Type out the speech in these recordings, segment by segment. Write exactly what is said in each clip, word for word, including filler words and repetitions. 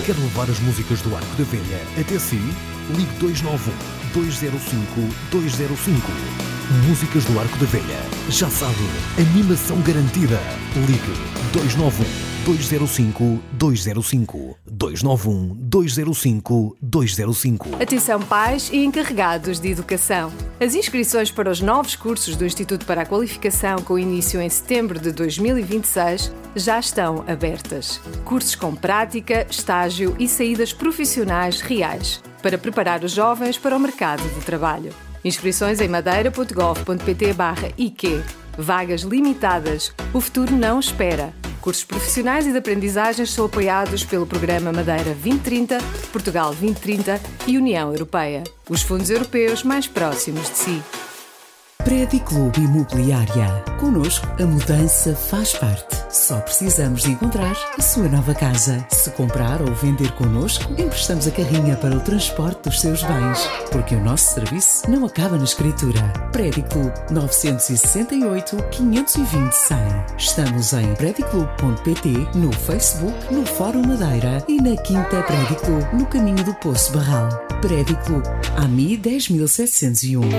Quer levar as músicas do Arco da Velha até si? Ligue dois nove um, dois zero cinco, dois zero cinco. Músicas do Arco da Velha. Já sabe, animação garantida. Ligue dois nove um, dois zero cinco, dois zero cinco. dois nove um, dois zero cinco, dois zero cinco. Atenção pais e encarregados de educação. As inscrições para os novos cursos do Instituto para a Qualificação, com início em setembro de dois mil e vinte e seis, já estão abertas. Cursos com prática, estágio e saídas profissionais reais, para preparar os jovens para o mercado de trabalho. Inscrições em madeira ponto gov ponto pt barra I Q. Vagas limitadas. O futuro não espera. Cursos profissionais e de aprendizagens são apoiados pelo Programa Madeira vinte trinta, Portugal vinte trinta e União Europeia. Os fundos europeus mais próximos de si. Prédio Clube Imobiliária. Connosco, a mudança faz parte. Só precisamos de encontrar a sua nova casa. Se comprar ou vender connosco, emprestamos a carrinha para o transporte dos seus bens. Porque o nosso serviço não acaba na escritura. Prédio Clube nove seis oito, quinhentos e vinte, cem. Estamos em prédio clube ponto pt, no Facebook, no Fórum Madeira e na Quinta Prédio Clube, no caminho do Poço Barral. Prédio Clube, A M I dez mil setecentos e um.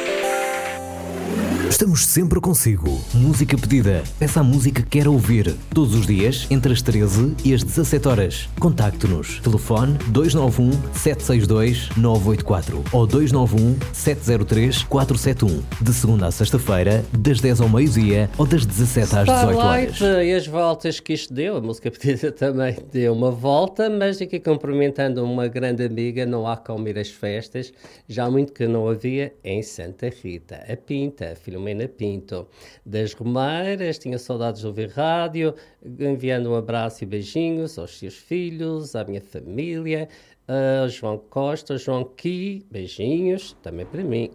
Estamos sempre consigo. Música pedida. Peça a música que quer ouvir. Todos os dias, entre as treze e as dezassete horas. Contacte-nos. Telefone dois nove um, sete seis dois, nove oito quatro ou dois nove um, sete zero três, quatro sete um. De segunda a sexta-feira, das dez ao meio-dia ou das dezassete às dezoito horas. Starlight e as voltas que isto deu. A música pedida também deu uma volta, mas aqui cumprimentando uma grande amiga, não há como ir às festas. Já há muito que não havia em Santa Rita. A Pinta, a Filomena Pinto, das Romeiras, tinha saudades de ouvir rádio, enviando um abraço e beijinhos aos seus filhos, à minha família, ao João Costa, ao João Qui, beijinhos, também para mim.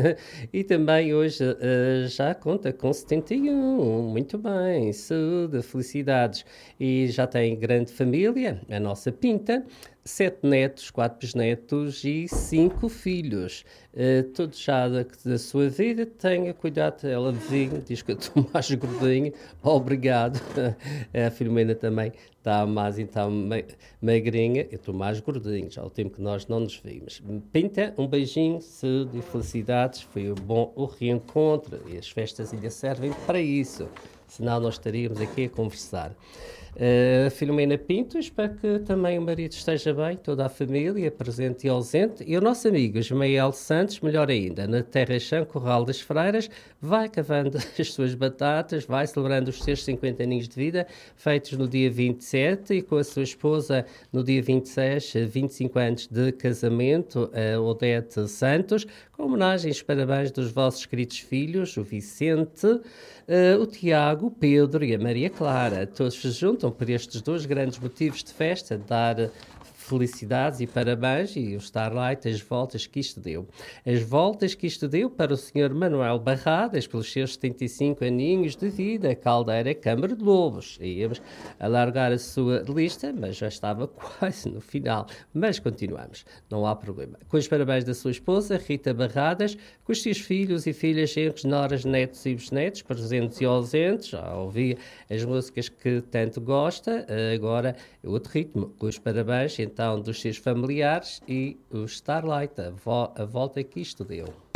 E também hoje uh, já conta com setenta e um, muito bem, saúde, felicidades. E já tem grande família, a nossa Pinta, sete netos, quatro bisnetos e cinco filhos. Uh, todos já da, da sua vida, tenha cuidado, ela vizinha, diz que eu estou mais gordinho, obrigado. A Filomena também está mais então magrinha, eu estou mais gordinho, já há o tempo que nós não nos vimos. Pinta, um beijinho, saúde e felicidades, foi bom o reencontro e as festas ainda servem para isso, senão nós estaríamos aqui a conversar. Uh, Filomena Pinto, espero que também o marido esteja bem, toda a família, presente e ausente. E o nosso amigo Ismael Santos, melhor ainda, na Terra Chã, Corral das Freiras, vai cavando as suas batatas, vai celebrando os seus cinquenta aninhos de vida, feitos no dia vinte e sete, e com a sua esposa no dia vinte e seis, vinte e cinco anos de casamento, a Odete Santos, com homenagens e parabéns dos vossos queridos filhos, o Vicente, uh, o Tiago, o Pedro e a Maria Clara. Todos se juntam por estes dois grandes motivos de festa, dar felicidades e parabéns, e o Starlight, as voltas que isto deu. As voltas que isto deu para o senhor Manuel Barradas, pelos seus setenta e cinco aninhos de vida, Caldeira, Câmara de Lobos. Íamos alargar a sua lista, mas já estava quase no final. Mas continuamos, não há problema. Com os parabéns da sua esposa, Rita Barradas, com os seus filhos e filhas, genros, noras, netos e bisnetos, presentes e ausentes. Já ouvi as músicas que tanto gosta, agora é outro ritmo. Com os parabéns, então, dos seus familiares e o Starlight, a, vo- a volta que isto deu.